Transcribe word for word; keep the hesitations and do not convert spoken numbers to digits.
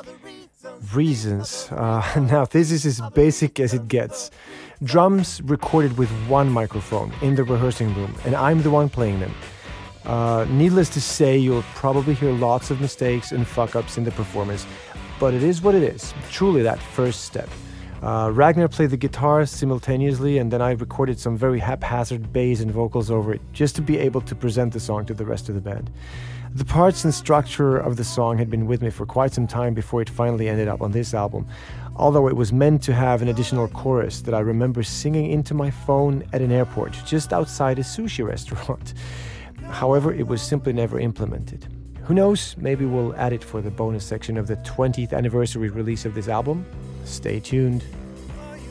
Reasons. Uh, now, this is as basic as it gets. Drums recorded with one microphone in the rehearsing room, and I'm the one playing them. Uh, needless to say, you'll probably hear lots of mistakes and fuck-ups in the performance, but it is what it is, truly that first step. Uh, Ragnar played the guitar simultaneously, and then I recorded some very haphazard bass and vocals over it, just to be able to present the song to the rest of the band. The parts and structure of the song had been with me for quite some time before it finally ended up on this album, although it was meant to have an additional chorus that I remember singing into my phone at an airport just outside a sushi restaurant. However, it was simply never implemented. Who knows, maybe we'll add it for the bonus section of the twentieth anniversary release of this album. Stay tuned.